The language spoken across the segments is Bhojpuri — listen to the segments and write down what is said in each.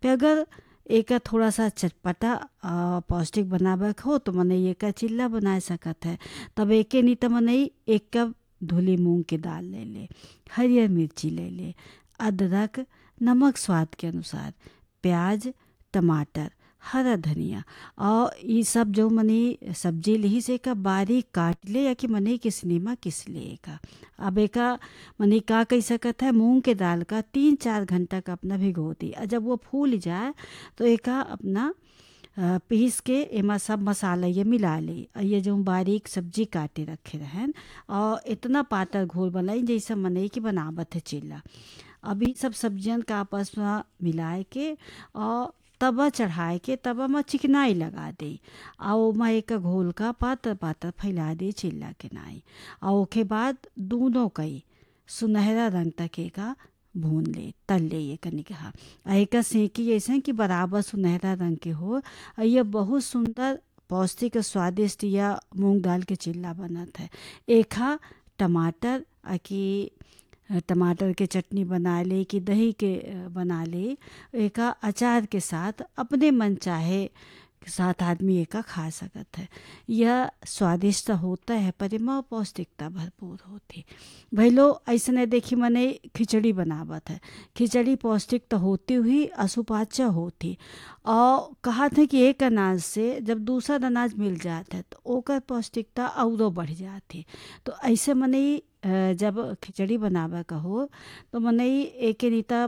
पे अगर एका थोड़ा सा चटपटा पौष्टिक बनावे के हो तो मने एका चिल्ला बना सकत है। तब एके नहीं तो मने 1 कप धुली मूंग की दाल ले ले, हरियर मिर्ची ले ले, अदरक, नमक स्वाद के अनुसार, प्याज, टमाटर, हरा धनिया और ये सब जो मने सब्जी ली से का बारीक काट ले या कि मने किसनी में किस ले का। अब एका मने का कह सकत है मूंग के दाल का 3-4 घंटा का अपना भिगो दी और जब वो फूल जाए तो एका अपना पीस के एमा सब मसाला ये मिला ले और ये जो बारीक सब्जी काटे रखे रहन और इतना पातर घोल बनाई जैसा मने की बनावत है चिल्ला। अभी सब सब्जियन का आपस में मिलाए के और तवा चढ़ाए के तवा में चिकनाई लगा दे और ओमा एक घोल का पातर पातर फैला दे चिल्ला के नाई और ओके बाद दोनों कई सुनहरा रंग तक एका भून ले तल ले ये कनी कहा एक सेंकी ऐसे कि बराबर सुनहरा रंग के हो और ये बहुत सुंदर पौष्टिक स्वादिष्ट या मूंग दाल के चिल्ला बनत है। एका टमाटर की टमाटर के चटनी बना ले कि दही के बना ले, एका अचार के साथ अपने मन चाहे साथ आदमी एका खा सकत है। यह स्वादिष्ट होता है पर इमा पौष्टिकता भरपूर होती। भाई लो ऐसा देखी मने खिचड़ी बनावत है, खिचड़ी पौष्टिक तो होती हुई असुपाच्य होती और कहा था कि एक अनाज से जब दूसरा अनाज मिल जाता है तो ओकर पौष्टिकता और बढ़ जाती। तो ऐसे मने जब खिचड़ी बनावे का हो तो मने एक रीता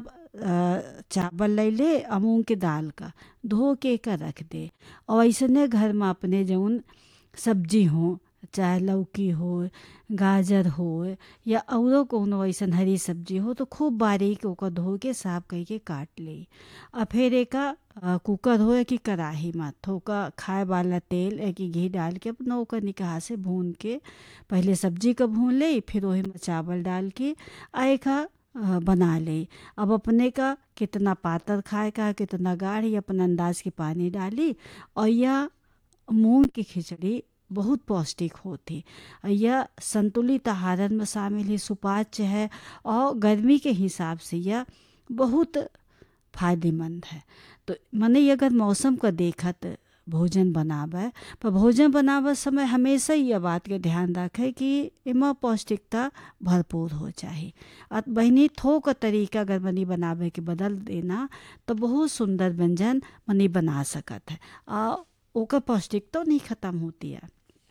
चावल ले ले मूंग के दाल का धो के का रख दे और ऐसे घर में अपने जौन सब्जी हो चाहे लौकी हो, गाजर हो या औरो कोनो ऐसा हरी सब्जी हो तो खूब बारीक ओकर धो के साफ करके काट ले और फिर एक कुकर हो या कि कढ़ाई में थोका खाए वाला तेल या कि घी डाल के अपना ओकर निकाह से भून के पहले सब्जी का भून ले फिर वही में चावल डाल के आएगा बना ले। अब अपने का कितना पातर खाए का कितना गाढ़ी अपन अंदाज के पानी डाली और यह मूंग की खिचड़ी बहुत पौष्टिक होती। यह संतुलित आहार में शामिल है, सुपाच्य है और गर्मी के हिसाब से यह बहुत फायदेमंद है। तो मने अगर मौसम का देखत भोजन बनावे पर भोजन बनावे समय हमेशा यह बात के ध्यान रखे कि इमा पौष्टिकता भरपूर हो चाहिए। और बहनी थोक तरीका अगर मनी बनावे के बदल देना तो बहुत सुंदर व्यंजन मनी बना सकत है और ओकर पौष्टिकता नहीं खत्म होती है।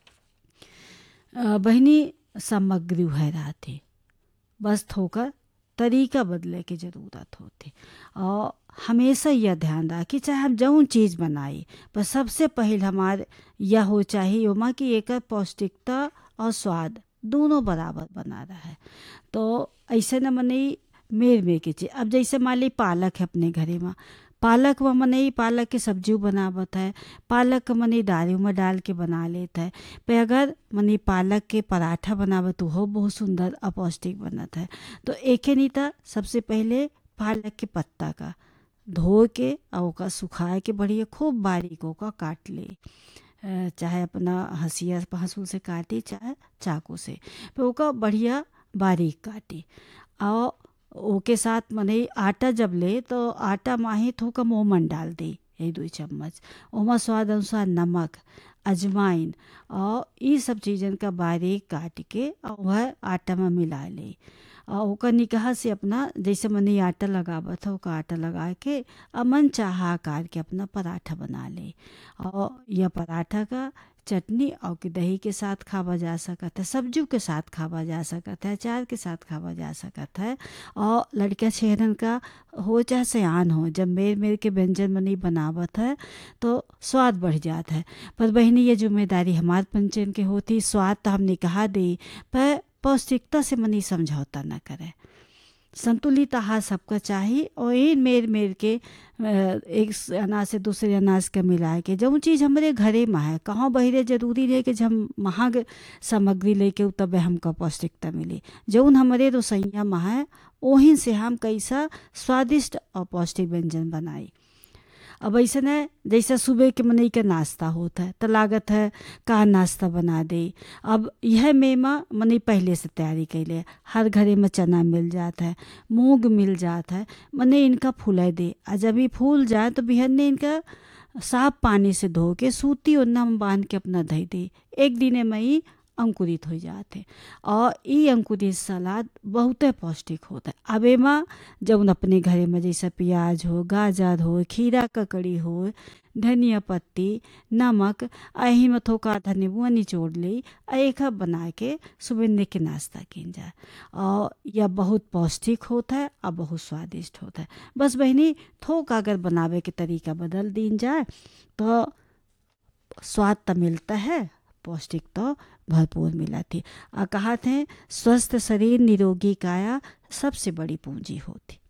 बहनी सामग्री है रहती बस थोकर तरीका बदले की ज़रूरत होती और हमेशा यह ध्यान रखी चाहे हम जौन चीज़ बनाई पर सबसे पहले हमारे यह हो चाहिए ओमा कि एक पौष्टिकता और स्वाद दोनों बराबर बना रहा है। तो ऐसे न मने मेर के चीज़ अब जैसे मान ली पालक है अपने घरे में पालक व मने पालक की सब्जी बनावत है, पालक मने दाल में डाल के बना लेता है। पे अगर मने पालक के पराठा बनावत हो बहुत सुंदर अपौष्टिक बनत है। तो एक नहीं था सबसे पहले पालक के पत्ता का धो के और ओका सुखाए के बढ़िया खूब बारीक ओका काट ले, चाहे अपना हंसिया पहसू से काटी चाहे चाकू से फिर ओका बढ़िया बारीक काटी और ओके साथ मने आटा जब ले तो आटा माही थोका मोमन डाल दे 1-2 चम्मच ओमा स्वाद अनुसार नमक अजवाइन और ये सब चीज़न का बारीक काट के और वह आटा में मिला ले और ओकर निकाह से अपना जैसे मने आटा लगावत है ओका आटा लगा के मन चाह आकार के अपना पराठा बना ले और यह पराठा का चटनी और कि दही के साथ खावा जा सकता है, सब्जियों के साथ खावा जा सकता है, अचार के साथ खावा जा सकता है। और लड़का छेरन का हो चाहे सयान हो जब मेर के व्यंजन मनी बनावत है तो स्वाद बढ़ जाता है। पर बहनी ये जिम्मेदारी हमारे पंचन के होती स्वाद तो हमने कहा दे पर पौष्टिकता से मनी समझौता न करे। संतुलित आहार सबका चाहिए और इन मेर के एक अनाज से दूसरे अनाज के मिला के जो चीज़ हमारे घरे में है कहाँ बहिरे जरूरी है कि जब हम महंग सामग्री लेके तब हमको पौष्टिकता मिली जौन हमारे रसोइया में है वहीं से हम कैसा स्वादिष्ट और पौष्टिक व्यंजन बनाई। अब ऐसा है जैसा सुबह के मनई का नाश्ता होता है तो लागत है का नाश्ता बना दे। अब यह मेमा मनई पहले से तैयारी कैले, हर घरे में चना मिल जाता है, मूंग मिल जाता है, मने इनका फूला दे। आ जब ये फूल जाए तो बिहन ने इनका साफ पानी से धो के सूती ओन्ना में बांध के अपना धई दे। एक दिने में ही अंकुरित हो जाते और ये अंकुरित सलाद बहुत पौष्टिक होता है। अब एमा जब अपने घरे में जैसा प्याज हो, गाजर हो, खीरा ककड़ी हो, धनिया पत्ती, नमक, अही में थोका आधा नींबू निचोड़ ली, एक बना के सुबह के नाश्ता किन जाए और यह बहुत पौष्टिक होता है और बहुत स्वादिष्ट होता है। बस बहनी थोक अगर बनावे के तरीका बदल दीन जाए तो स्वाद तो मिलता है, पौष्टिक तो भरपूर मिला थी। कहा थे स्वस्थ शरीर निरोगी काया सबसे बड़ी पूंजी होती।